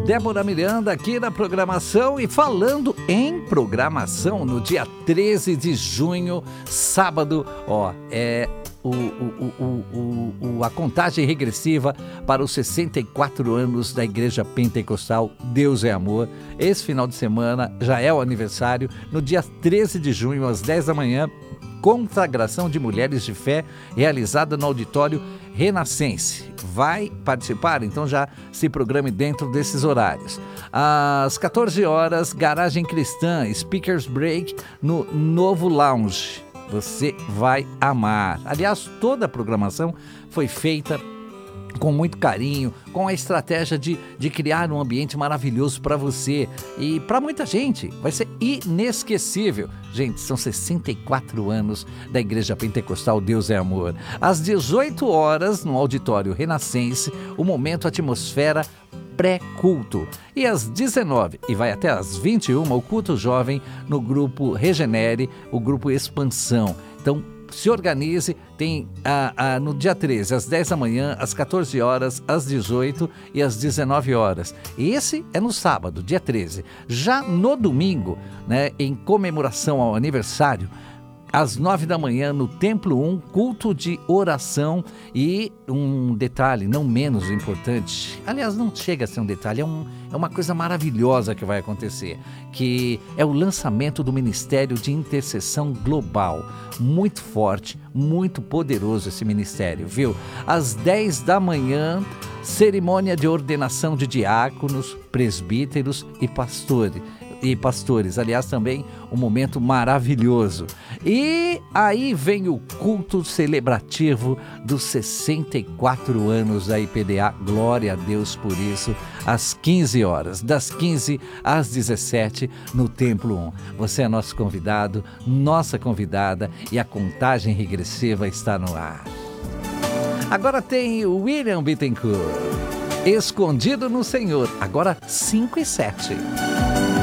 Débora Miranda aqui na programação e falando em programação no dia 13 de junho, sábado, a contagem regressiva para os 64 anos da Igreja Pentecostal Deus é Amor. Esse final de semana já é o aniversário, no dia 13 de junho, às 10 da manhã, consagração de mulheres de fé realizada no auditório Renascense. Vai participar? Então já se programe dentro desses horários. Às 14 horas, Garagem Cristã, Speakers Break no Novo Lounge. Você vai amar. Aliás, toda a programação foi feita com muito carinho, com a estratégia de criar um ambiente maravilhoso para você e para muita gente. Vai ser inesquecível. Gente, são 64 anos da Igreja Pentecostal Deus é Amor. Às 18 horas, no Auditório Renascense, o momento Atmosfera pré-culto. E às 19 e vai até às 21, o culto jovem no grupo Regenere, o grupo Expansão. Então, se organize, tem no dia 13, às 10 da manhã, às 14 horas, às 18 e às 19 horas. Esse é no sábado, dia 13. Já no domingo, né, em comemoração ao aniversário, às 9 da manhã, no Templo 1, culto de oração. E um detalhe não menos importante, aliás, não chega a ser um detalhe, é uma coisa maravilhosa que vai acontecer, que é o lançamento do Ministério de Intercessão Global. Muito forte, muito poderoso esse ministério, viu? Às 10 da manhã, cerimônia de ordenação de diáconos, presbíteros e pastores, aliás, também um momento maravilhoso. E aí vem o culto celebrativo dos 64 anos da IPDA, glória a Deus por isso, às 15 horas, das 15 às 17 no Templo 1. Você é nosso convidado, nossa convidada, e a contagem regressiva está no ar. Agora tem o William Bittencourt, Escondido no Senhor, agora 5 e 7.